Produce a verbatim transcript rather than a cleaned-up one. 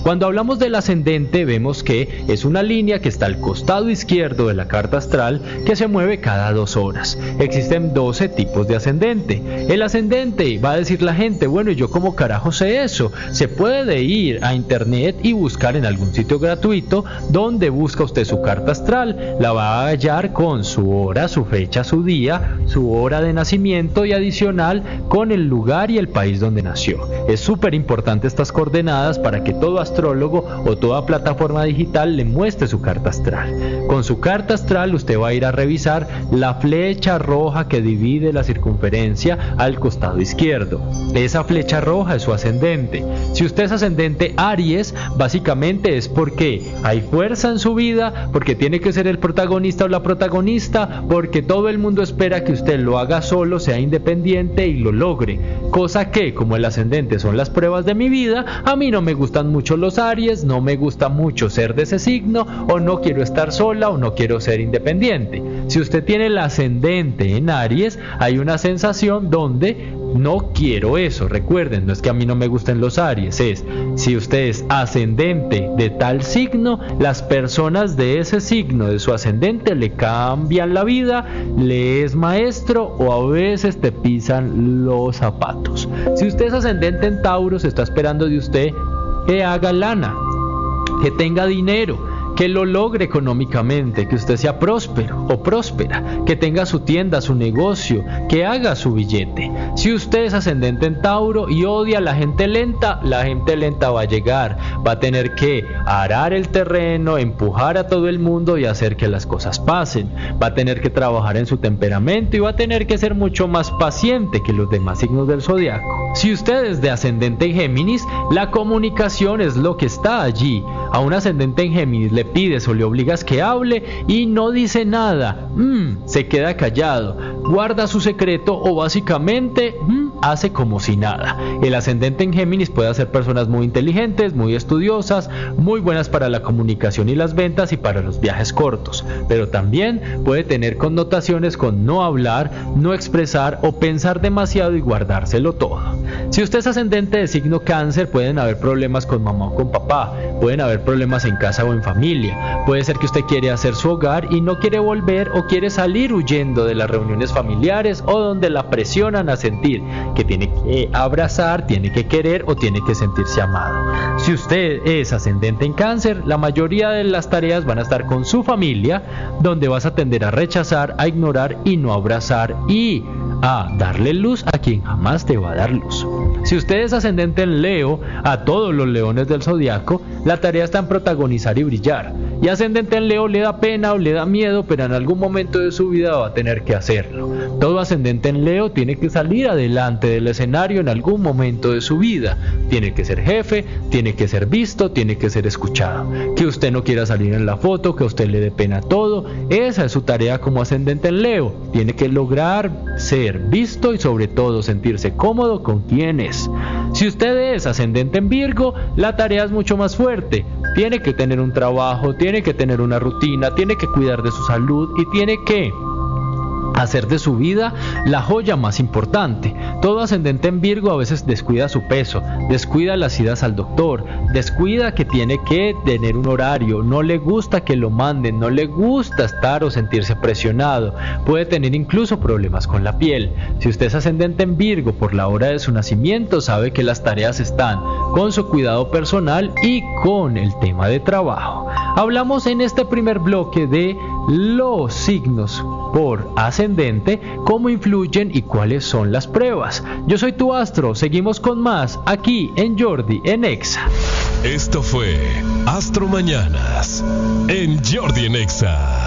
Cuando hablamos del ascendente, vemos que es una línea que está al costado izquierdo de la carta astral que se mueve cada dos horas. Existen doce tipos de ascendente. El ascendente, va a decir la gente, bueno, ¿y yo cómo carajo sé eso? Se puede ir a internet y buscar en algún sitio gratuito donde busca usted su carta astral, la va a hallar con su hora, su fecha, su día, su hora de nacimiento y adicional con el lugar y el país donde nació. Es súper importante estas coordenadas para que todo astrólogo o toda plataforma digital le muestre su carta astral. Con su carta astral usted va a ir a revisar la flecha roja que divide la circunferencia al costado izquierdo. Esa flecha roja es su ascendente. Si usted es ascendente Aries, básicamente es porque hay fuerza en su vida, porque tiene que ser el protagonista o la protagonista, porque todo el mundo espera que usted lo haga solo, sea independiente y lo logre. Cosa que, como el ascendente son las pruebas de mi vida, a mí no me gustan mucho los Aries, no me gusta mucho ser de ese signo, o no quiero estar sola, o no quiero ser independiente. Si usted tiene el ascendente en Aries, hay una sensación donde no quiero eso. Recuerden, no es que a mí no me gusten los Aries, es si usted es ascendente de tal signo, las personas de ese signo, de su ascendente, le cambian la vida, le es maestro o a veces te pisan los zapatos. Si usted es ascendente en Tauro, se está esperando de usted que haga lana, que tenga dinero, que lo logre económicamente, que usted sea próspero o próspera, que tenga su tienda, su negocio, que haga su billete. Si usted es ascendente en Tauro y odia a la gente lenta, la gente lenta va a llegar, va a tener que arar el terreno, empujar a todo el mundo y hacer que las cosas pasen. Va a tener que trabajar en su temperamento y va a tener que ser mucho más paciente que los demás signos del zodiaco. Si usted es de ascendente en Géminis, la comunicación es lo que está allí. A un ascendente en Géminis le pides o le obligas que hable y no dice nada, mm, se queda callado, guarda su secreto o básicamente mm, hace como si nada. El ascendente en Géminis puede hacer personas muy inteligentes, muy estudiosas, muy buenas para la comunicación y las ventas y para los viajes cortos, pero también puede tener connotaciones con no hablar, no expresar o pensar demasiado y guardárselo todo. Si usted es ascendente de signo Cáncer, pueden haber problemas con mamá o con papá, pueden haber problemas en casa o en familia, puede ser que usted quiere hacer su hogar y no quiere volver o quiere salir huyendo de las reuniones familiares o donde la presionan a sentir que tiene que abrazar, tiene que querer o tiene que sentirse amado. Si usted es ascendente en Cáncer, la mayoría de las tareas van a estar con su familia, donde vas a tender a rechazar, a ignorar y no abrazar y a darle luz a quien jamás te va a dar luz. Si usted es ascendente en Leo, a todos los leones del zodiaco, la tarea está en protagonizar y brillar. Y ascendente en Leo le da pena o le da miedo, pero en algún momento de su vida va a tener que hacerlo. Todo ascendente en Leo tiene que salir adelante del escenario en algún momento de su vida. Tiene que ser jefe, tiene que ser visto, tiene que ser escuchado. Que usted no quiera salir en la foto, que a usted le dé pena todo, esa es su tarea como ascendente en Leo. Tiene que lograr ser visto y sobre todo sentirse cómodo con quien es. Si usted es ascendente en Virgo, la tarea es mucho más fuerte. Tiene que tener un trabajo, tiene que tener una rutina, tiene que cuidar de su salud y tiene que hacer de su vida la joya más importante. Todo ascendente en Virgo a veces descuida su peso, descuida las idas al doctor, descuida que tiene que tener un horario, no le gusta que lo manden, no le gusta estar o sentirse presionado, puede tener incluso problemas con la piel. Si usted es ascendente en Virgo por la hora de su nacimiento, sabe que las tareas están con su cuidado personal y con el tema de trabajo. Hablamos en este primer bloque de los signos por ascendente, cómo influyen y cuáles son las pruebas. Yo soy tu astro, seguimos con más aquí en Jordi en Exa. Esto fue Astro Mañanas en Jordi en Exa.